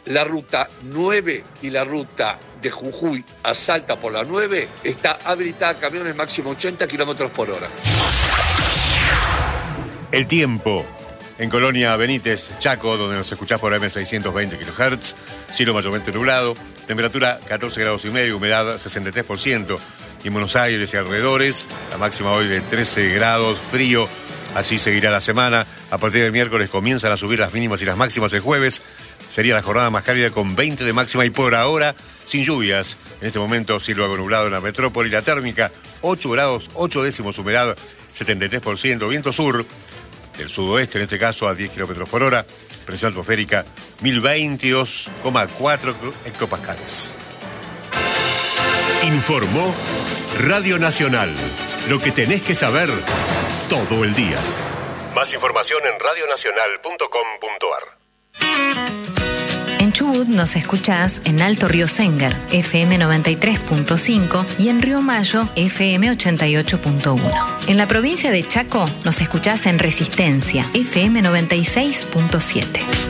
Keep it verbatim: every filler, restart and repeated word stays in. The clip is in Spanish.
la ruta nueve y la ruta de Jujuy a Salta por la nueve está habilitada a camiones máximo ochenta kilómetros por hora. El tiempo. En Colonia Benítez, Chaco, donde nos escuchás por A M seiscientos veinte kilohertz, cielo mayormente nublado, temperatura catorce grados y medio, humedad sesenta y tres por ciento. Y en Buenos Aires y alrededores, la máxima hoy de trece grados, frío, así seguirá la semana. A partir del miércoles comienzan a subir las mínimas y las máximas el jueves. Sería la jornada más cálida con veinte de máxima y por ahora sin lluvias. En este momento cielo algo nublado en la metrópoli, la térmica ocho grados, ocho décimos, humedad setenta y tres por ciento, viento sur del sudoeste, en este caso a diez kilómetros por hora, presión atmosférica mil veintidós coma cuatro hectopascales. Informó Radio Nacional. Lo que tenés que saber todo el día. Más información en radionacional punto com punto ar. En Chubut nos escuchás en Alto Río Sénger, F M noventa y tres punto cinco, y en Río Mayo, F M ochenta y ocho punto uno. En la provincia de Chaco nos escuchás en Resistencia, F M noventa y seis punto siete.